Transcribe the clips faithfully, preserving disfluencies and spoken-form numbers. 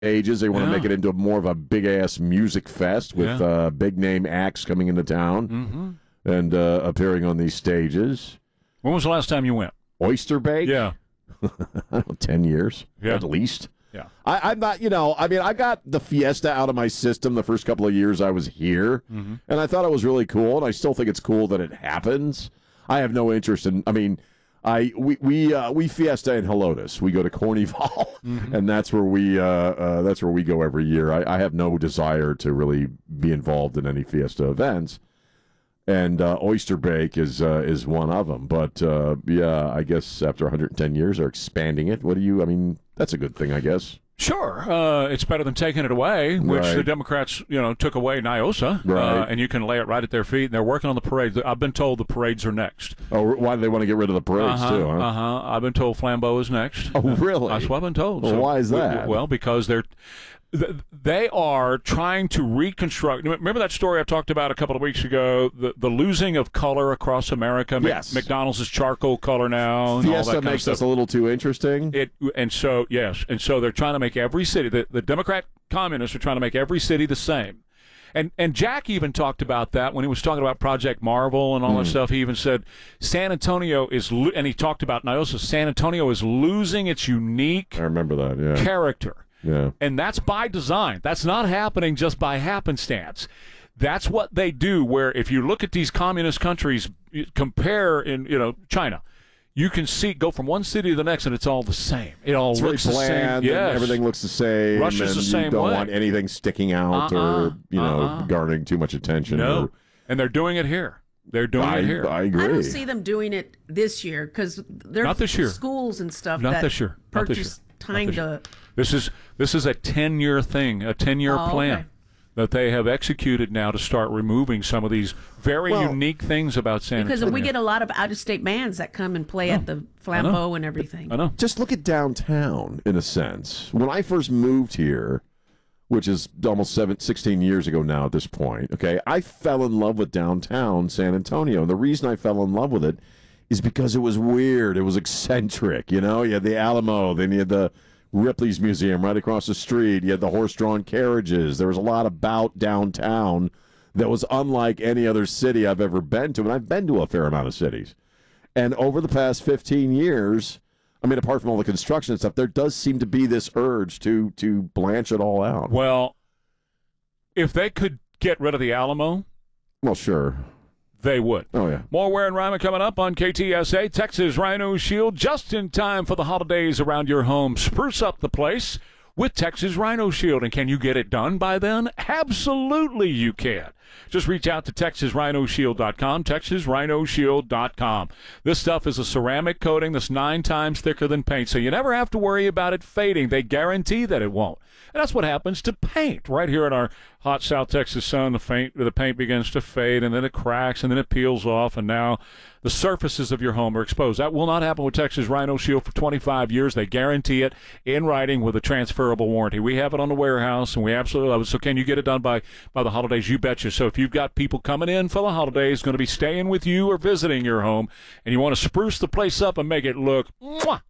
stages. They want to Yeah. make it into more of a big-ass music fest with Yeah. uh, big-name acts coming into town Mm-hmm. and uh, appearing on these stages. When was the last time you went? Oyster Bake? Yeah. I don't know, ten years Yeah. at least. Yeah. I, I'm not, you know, I mean, I got the Fiesta out of my system the first couple of years I was here, Mm-hmm. and I thought it was really cool, and I still think it's cool that it happens. I have no interest in, I mean, I we we uh, we Fiesta in Helotes. We go to Cornyval, Mm-hmm. and that's where we uh, uh, that's where we go every year. I, I have no desire to really be involved in any Fiesta events, and uh, Oyster Bake is uh, is one of them. But uh, yeah, I guess after one hundred ten years, they're expanding it. What do you? I mean, that's a good thing, I guess. Sure, uh, it's better than taking it away, which Right. the Democrats, you know, took away Niosa, uh, Right. and you can lay it right at their feet. And they're working on the parades. I've been told the parades are next. Oh, why do they want to get rid of the parades uh-huh, too? Huh? Uh-huh. I've been told Flambeau is next. Oh, really? That's what I've been told. Well, why is that? Well, because they're th- they are trying to reconstruct. Remember that story I talked about a couple of weeks ago? The the losing of color across America. Mc- Yes. McDonald's is charcoal color now. And all that Fiesta kind of makes stuff. us a little too interesting. It and so yes, and so they're trying to make every city. The, the Democrat communists are trying to make every city the same. And and Jack even talked about that when he was talking about Project Marvel and all that stuff. He even said San Antonio is, lo- and he talked about Niosa. San Antonio is losing its unique I remember that. Yeah. character, Yeah. and that's by design. That's not happening just by happenstance. That's what they do. Where if you look at these communist countries, you compare in you know China. You can see go from one city to the next, and it's all the same. It all It's very looks the same. bland. Yes. And everything looks the same. Russia's and the you same don't way. want anything sticking out Uh-uh, or you know uh-uh. garnering too much attention. No, or- and they're doing it here. They're doing I, it here. I I agree. don't see them doing it this year because there's Not this year. schools and stuff Not that this year. Not this year. purchase Not time this to. year. This is this is a ten-year thing, a ten-year Oh, plan okay. that they have executed now to start removing some of these very Well, unique things about San Because Antonio. we get a lot of out-of-state bands that come and play at the Flambeau and everything. I know. Just look at downtown in a sense. When I first moved here, which is almost seven, sixteen years ago now at this point, okay, I fell in love with downtown San Antonio. And the reason I fell in love with it is because it was weird. It was eccentric, you know? You had the Alamo, then you had the Ripley's Museum right across the street. You had the horse-drawn carriages. There was a lot about downtown that was unlike any other city I've ever been to, and I've been to a fair amount of cities. And over the past fifteen years, I mean, apart from all the construction and stuff, there does seem to be this urge to to blanch it all out. Well, if they could get rid of the Alamo, Well, sure. they would. Oh, yeah. More Ware and Ryman coming up on K T S A, Texas Rhino Shield, just in time for the holidays around your home. Spruce up the place with Texas Rhino Shield. And can you get it done by then? Absolutely you can. Just reach out to Texas Rhino Shield dot com, Texas Rhino Shield dot com. This stuff is a ceramic coating that's nine times thicker than paint, so you never have to worry about it fading. They guarantee that it won't. And that's what happens to paint. Right here in our hot South Texas sun, the paint, the paint begins to fade, and then it cracks, and then it peels off, and now the surfaces of your home are exposed. That will not happen with Texas Rhino Shield for twenty-five years. They guarantee it in writing with a transferable warranty. We have it on the warehouse, and we absolutely love it. So can you get it done by, by the holidays? You betcha. So if you've got people coming in for the holidays, going to be staying with you or visiting your home, and you want to spruce the place up and make it look mwah,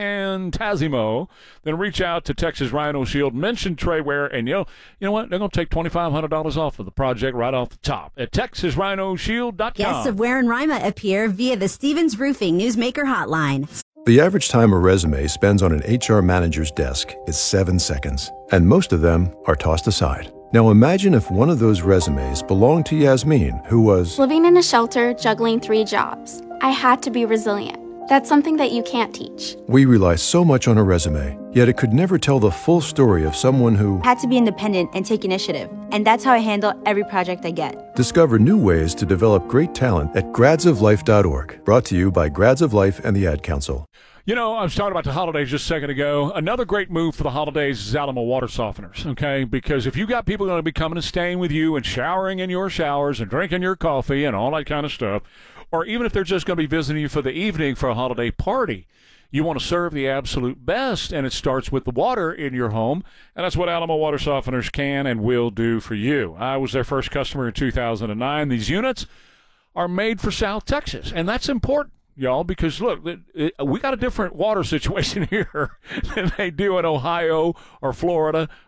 fantasimo, then reach out to Texas Rhino Shield, mention Trey Ware, and you know, you know what? They're going to take twenty-five hundred dollars off of the project right off the top at Texas Rhino Shield dot com. Guests of Ware and Rima appear via the Stevens Roofing Newsmaker hotline. The average time a resume spends on an H R manager's desk is seven seconds, and most of them are tossed aside. Now imagine if one of those resumes belonged to Yasmin, who was living in a shelter, juggling three jobs. I had to be resilient. That's something that you can't teach. We rely so much on a resume, yet it could never tell the full story of someone who Had to be independent and take initiative, and that's how I handle every project I get. Discover new ways to develop great talent at grads of life dot org. Brought to you by Grads of Life and the Ad Council. You know, I was talking about the holidays just a second ago. Another great move for the holidays is Alamo water softeners, okay? Because if you've got people going to be coming and staying with you and showering in your showers and drinking your coffee and all that kind of stuff, or even if they're just going to be visiting you for the evening for a holiday party, you want to serve the absolute best, and it starts with the water in your home, and that's what Alamo water softeners can and will do for you. I was their first customer in two thousand nine. These units are made for South Texas, and that's important. y'all, because look, it, it, we got a different water situation here than they do in Ohio or Florida